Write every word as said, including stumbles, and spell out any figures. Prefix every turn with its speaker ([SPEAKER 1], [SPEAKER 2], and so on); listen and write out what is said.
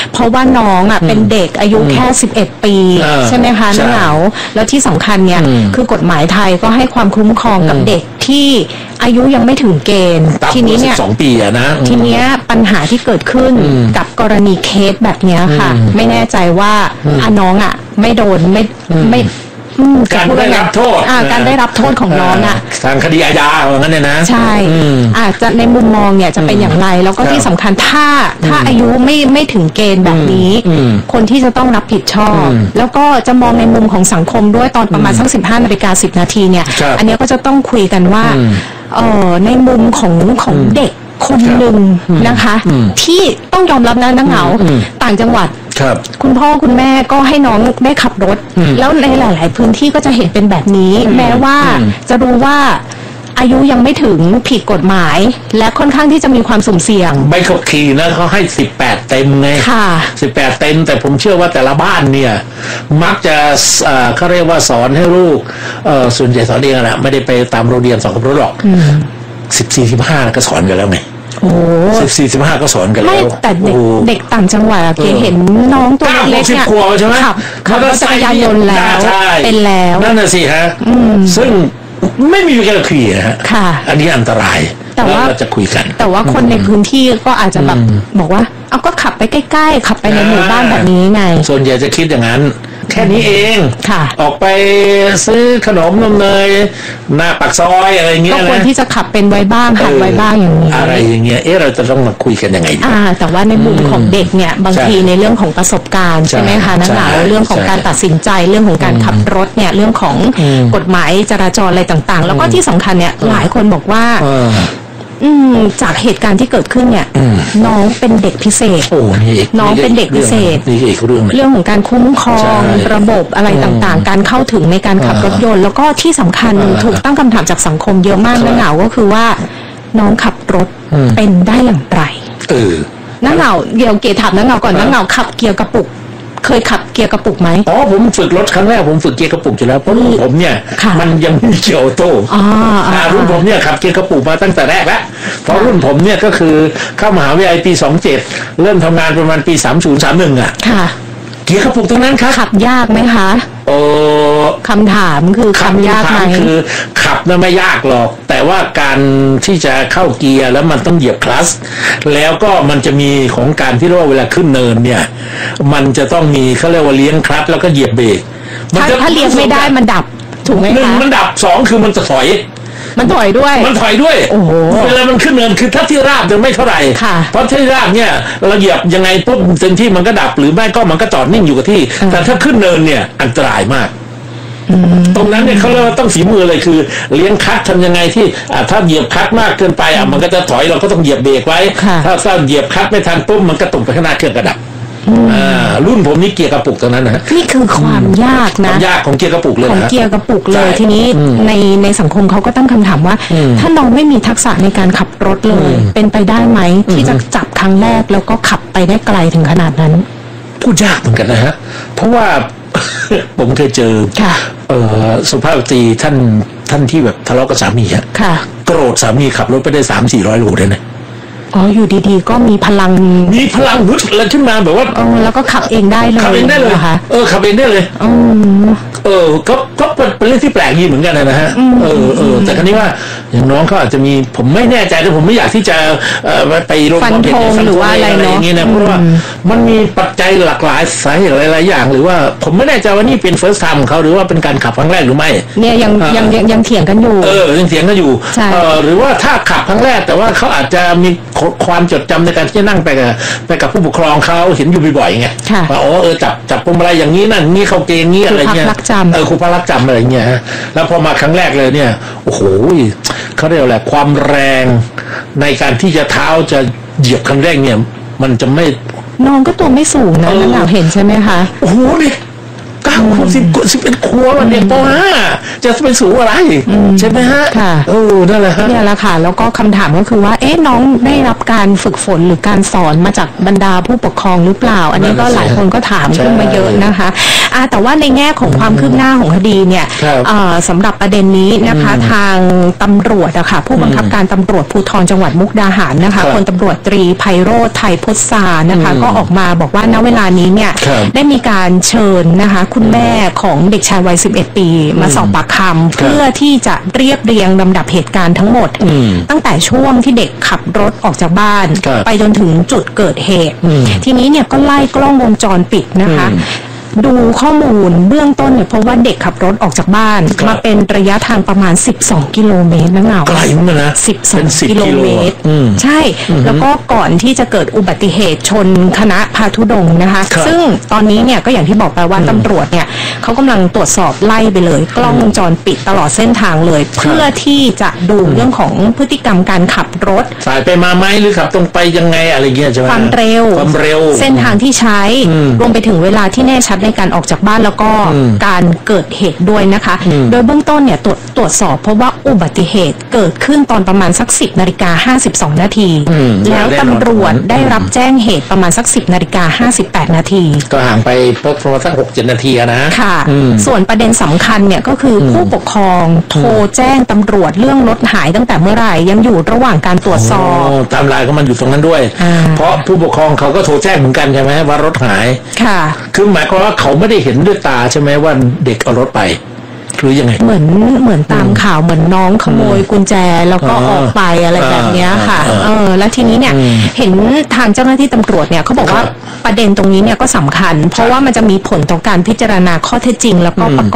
[SPEAKER 1] เพราะว่าน้องอ่ะเป็นเด็กอายุแค่สิบเอ็ดปีใช่ไหมคะน้าเหงาแล้วที่สำคัญเนี่ยคือกฎหมายไทยก็ให้ความคุ้มครองกับเด็กที่อายุยังไม่ถึงเกณฑ์ทีนี้เนี่ย
[SPEAKER 2] สองปีอะนะ
[SPEAKER 1] ทีเนี้ยปัญหาที่เกิดขึ้นกับกรณีเคสแบบเนี้ยค่ะไม่แน่ใจว่าอ่ะน้องอ่ะไม่โดนไม่ไม่
[SPEAKER 2] การได้รับโทษ
[SPEAKER 1] การได้รับโทษของน้องอ่ะ
[SPEAKER 2] ทางคดีอาญาอย่างนั้นเนี่ยนะ
[SPEAKER 1] ใช่อาจจะในมุมมองเนี่ยจะเป็นอย่างไรแล้วก็ที่สำคัญถ้าถ้าอายุไม่ไม่ถึงเกณฑ์แบบนี้คนที่จะต้องรับผิดชอบแล้วก็จะมองในมุมของสังคมด้วยตอนประมาณสักสิบห้านาฬิกาสิบนาทีเนี่ยอันนี้ก็จะต้องคุยกันว่าเอ่อในมุมของของเด็กคนหนึ่งนะคะที่ต้องยอมรับนะน้าเหงาต่างจังหวัดคุณพ่อคุณแม่ก็ให้น้องได้ขับรถแล้วในหลายๆพื้นที่ก็จะเห็นเป็นแบบนี้แม้ว่าจะรู้ว่าอายุยังไม่ถึงผิดกฎหมายและค่อนข้างที่จะมีความสุ่มเสี่ยง
[SPEAKER 2] ใบขับขี่นะเขาให้สิบแปดเต็มไง
[SPEAKER 1] ค่ะ
[SPEAKER 2] สิบแปดเต็มแต่ผมเชื่อว่าแต่ละบ้านเนี่ยมักจะเขาเรียกว่าสอนให้ลูกส่วนใหญ่สอนเองแหละไม่ได้ไปตามโรงเรียนสอนขับรถหรอกสิบสี่สิบห้าก็สอนกันแล้วไง
[SPEAKER 1] โอ้
[SPEAKER 2] สิบสี่สิบห้าก็สอนกันแล้ว
[SPEAKER 1] แต่เด็กเด็กต่างจังหวัดเก๋เห็นน้องตัวเล็กเนี่ยขับขับรถจักรยานยนต์แล้วเป็นแล้ว
[SPEAKER 2] นั่นน่ะสิฮะซึ่งไม่มีการขี่นะฮะอันนี้อันตราย
[SPEAKER 1] แต่ว่า
[SPEAKER 2] เราจะคุยกัน
[SPEAKER 1] แต่ว่าคนในพื้นที่ก็อาจจะแบบบอกว่าเอาก็ขับไปใกล้ๆขับไปในหมู่บ้านแบบนี้ไง
[SPEAKER 2] ส่วนใหญ่จะคิดอย่างนั้นแค่นี้เอง
[SPEAKER 1] ค่ะ
[SPEAKER 2] ออกไปซื้อขนมนมเนยหน้าปากซอยอะไรเงี้ย
[SPEAKER 1] ก็ควรที่จะขับเป็นไว้บ้างหัดไว้บ้างอย่างนี้
[SPEAKER 2] อะไรอย่างเงี้ยเอ๊ะเราจะต้องมาคุยกันยังไงดี
[SPEAKER 1] อ่าแต่ว่าในมุมของเด็กเนี่ยบางทีในเรื่องของประสบการณ์ใช่ไหมคะนักข่าวเรื่องของการตัดสินใจเรื่องของการขับรถเนี่ยเรื่องของกฎหมายจราจรอะไรต่างๆแล้วก็ที่สำคัญเนี่ยหลายคนบอกว่าอืมจากเหตุการณ์ที่เกิดขึ้นเนี่ยน้องเป็นเด็กพิเศษ
[SPEAKER 2] โอ้นี่
[SPEAKER 1] น้องเป็นเด็กพิเศษ
[SPEAKER 2] นี่อีกเรื่อง
[SPEAKER 1] เรื่องของการคุ้มครองระบบอะไรต่างๆการเข้าถึงในการขับรถยนต์แล้วก็ที่สำคัญถูกตั้งคำถามจากสังคมเยอะมากนะเหงาก็คือว่าน้องขับรถเป็นได้อย่างไร
[SPEAKER 2] เออ
[SPEAKER 1] น้าเหงาเดี๋ยวเกถามน้าเหงาก่อนน้าเหงาขับเกียร์กระปุกเคยขับเกียร์กระปุกไหม
[SPEAKER 2] อ๋อผมฝึกรถครั้งแรกผมฝึกเกียร์กระปุกอยู่แล้วเพราะรุ่นผมเนี่ยมันยังไม่เกียร์ออโต้รุ่นผมเนี่ยขับเกียร์กระปุกมาตั้งแต่แรกแล้วเพราะรุ่นผมเนี่ยก็คือเข้ามหาวิทยาลัยปีสองเจ็ดเริ่มทำงานประมาณปีสามศูนย์สามหนึ่งอ่ะเกียร์กระปุกตรงนั้นครับ
[SPEAKER 1] ขับยากไหมคะ
[SPEAKER 2] โอ้
[SPEAKER 1] คำถามคือขับยากไหม
[SPEAKER 2] คือขับน่ะไม่ยากหรอกแต่ว่าการที่จะเข้าเกียร์แล้วมันต้องเหยียบคลัตช์แล้วก็มันจะมีของการที่เรียกว่าเวลาขึ้นเนินเนี่ยมันจะต้องมีเขาเรียกว่าเลี้ยงคลัตช์แล้วก็เหยียบเบรก
[SPEAKER 1] ถ้าถ้าเลี้ยงไม่ได้มันดับถูกไหมคะหนึ่ง
[SPEAKER 2] มันดับสองคือมันจะถอย
[SPEAKER 1] มันถอยด้วย
[SPEAKER 2] มันถอยด้วย
[SPEAKER 1] โอ้โห
[SPEAKER 2] เวลามันขึ้นเนินคือถ้าที่ราบจะไม่เท่าไหร่เพราะที่ราบเนี่ยเราเหยียบยังไงปุ๊บเต็มที่มันก็ดับหรือไม่ก็มันก็จอดนิ่งอยู่กับที่แต่ถ้าขึ้นเนินเนี่ยอันตรายมากตรงนั้นเนี่ยเขาเรียกว่าต้องฝีมือเลยคือเลี้ยงคัดทำยังไงที่ถ้าเหยียบคัดมากเกินไปอ่ะมันก็จะถอยเราก็ต้องเหยียบเบรกไว้ถ้าถ้าเหยียบคัดไม่ทันปุ๊บมันก็ตกไปข้างหน้าเครื่องกระดับรุ่นผมนี่เกียร์กระปุกตรงนั้นนะ
[SPEAKER 1] นี่คือความยากนะ
[SPEAKER 2] ยากของเกียร์กระปุกเลย
[SPEAKER 1] ของเกียร์กระปุกเลยทีนี้ในในสังคมเขาก็ตั้งคำถามว่าถ้าน้องไม่มีทักษะในการขับรถเลยเป็นไปได้ไหมที่จะจับครั้งแรกแล้วก็ขับไปได้ไกลถึงขนาดนั้น
[SPEAKER 2] พูดยากเหมือนกันนะฮะเพราะว่าผมเคยเจอสุภาพสตรีท่านท่านที่แบบทะเลาะกับสามีอะโกรธสามีขับรถไปได้สามสี่ร้อยโลเลยนะ
[SPEAKER 1] อ๋ออยู่ดีๆก็มีพลัง
[SPEAKER 2] มีพลังวุฒิอะไรขึ้นมาแบบว่า
[SPEAKER 1] เออแล้วก็ขับเองได้เลย
[SPEAKER 2] ขับเองได้เลยค่ะเออขับเองได้เลย
[SPEAKER 1] อืม
[SPEAKER 2] เออก็ก็เป็นเรื่องที่แปลกดีเหมือนกันนะฮะเออเออแต่ครั้นี้ว่าอย่างน้องเขาอาจจะมีผมไม่แน่ใจแต่ผมไม่อยากที่จะไปลง
[SPEAKER 1] ฟันธงหรือว่าอะไรเนาะ
[SPEAKER 2] อย่างนี้นะเพราะว่ามันมีปัจจัยหลากหลายสาเหตุหลายๆอย่างหรือว่าผมไม่แน่ใจว่านี่เป็น first time ของเขาหรือว่าเป็นการขับครั้งแรกหรือไม่
[SPEAKER 1] เนี่ยยังยังยังเถียงกันอยู่
[SPEAKER 2] เออยังเถียงกันอยู่เออหรือว่าถ้าขับครั้งแรกแต่ว่าเขาอาจจะมีความจดจำในการที่จะนั่งไปกับไปกับผู้ปกครองเขาเห็นอยู่บ่อยๆไงว่าอ๋อเออจับจับพวงมาลัยอย่างนี้นั่นนี่เขาเกณฑ์นี้อะไรเงี้ยเออครูพระรักจำอะไรเงี้ยฮะแล้วพอมาครั้งแรกเลยเนี่ยโอ้โหเขาเรียกอะไรความแรงในการที่จะเท้าจะเหยียบครั้งแรกเนี่ยมันจะไม่
[SPEAKER 1] น้องก็ตัวไม่สูงนะนั่นเราเห็นใช่ไหมคะ
[SPEAKER 2] โอ้โหนี่เก้าขวบสิบสิบเอ็ดขวบมันเด็กป .ห้า จะไปสูงอะไรใช่ไหมฮะ
[SPEAKER 1] ค่ะ
[SPEAKER 2] โอ้นั่นแหละฮะ
[SPEAKER 1] เนี่ยแหละค่ะแล้วก็คำถามก็คือว่าเอ๊ะน้องได้รับการฝึกฝนหรือการสอนมาจากบรรดาผู้ปกครองหรือเปล่าอันนี้ก็หลายคนก็ถามขึ้นมาเยอะนะคะอ่าแต่ว่าในแง่ของความคืบหน้าของคดีเนี่ยสำหรับประเด็นนี้นะคะทางตำรวจอะค่ะผู้บังคับการตำรวจภูธรจังหวัดมุกดาหารนะคะพลตำรวจตรีไพโรจน์ไทยพจสานะคะก็ออกมาบอกว่าณเวลานี้เนี่ยได้มีการเชิญนะคะคุณแม่ของเด็กชายวัยสิบเอ็ดปีมาสอบปากคำเพื่อที่จะเรียบเรียงลำดับเหตุการณ์ทั้งหมดตั้งแต่ช่วงที่เด็กขับรถออกจากบ้านไปจนถึงจุดเกิดเหตุทีนี้เนี่ยก็ไล่กล้องวงจรปิดนะคะดูข้อมูลเบื้องต้นเนี่ยเพราะว่าเด็กขับรถออกจากบ้านมาเป็นระยะทางประมาณสิบสองกิโลเมตรนะเงา
[SPEAKER 2] ไกลมากนะ
[SPEAKER 1] สิบสองกิโลเมตรใช่แล้วก็ก่อนที่จะเกิดอุบัติเหตุชนคณะพาธุดงค์นะคะซึ่งตอนนี้เนี่ยก็อย่างที่บอกไปว่าตำรวจเนี่ยเขากำลังตรวจสอบไล่ไปเลยกล้องวงจรปิดตลอดเส้นทางเลยเพื่อที่จะดูเรื่องของพฤติกรรมการขับรถ
[SPEAKER 2] สายไปมาไหมหรือขับตรงไปยังไงอะไรเงี้ยใช่ไหม
[SPEAKER 1] ความเร็ว
[SPEAKER 2] ความเร็ว
[SPEAKER 1] เส้นทางที่ใช้รวมไปถึงเวลาที่แน่ชัดในการออกจากบ้านแล้วก็การเกิดเหตุด้วยนะคะโดยเบื้องต้นเนี่ยตรวจตรวจสอบเพราะว่าอุบัติเหตุเกิดขึ้นตอนประมาณสักสิบนาฬิกาห้าสิบสองนาทีแล้วตำรวจได้รับแจ้งเหตุประมาณสักสิบนาฬิกาห้าสิบแปดนาที
[SPEAKER 2] ก็ห่างไปประมาณสักหกเจ็ดนาทีนะ
[SPEAKER 1] ค่ะส่วนประเด็นสำคัญเนี่ยก็คือผู้ปกครองโทรแจ้งตำรวจเรื่องรถหายตั้งแต่เมื่อไหร่ยังอยู่ระหว่างการตรวจสอบ
[SPEAKER 2] ตามไลน์ก็มันอยู่ตรงนั้นด้วยเพราะผู้ปกครองเขาก็โทรแจ้งเหมือนกันใช่ไหมว่ารถหาย
[SPEAKER 1] ค่ะ
[SPEAKER 2] คือหมายความว่าเขาไม่ได้เห็นด้วยตาใช่ไหมว่าเด็กเอารถไปหรือยังไง
[SPEAKER 1] เหมือนเหมือนตามข่าวเหมือนน้องขโมยกุญแจแล้วก็ออกไปอะไรแบบนี้ค่ะเออแล้วทีนี้เนี่ยเห็นทางเจ้าหน้าที่ตำรวจเนี่ยเขาบอกว่าประเด็นตรงนี้เนี่ยก็สำคัญเพราะว่ามันจะมีผลต่อการพิจารณาข้อเท็จจริงแล้วก็ประกอบ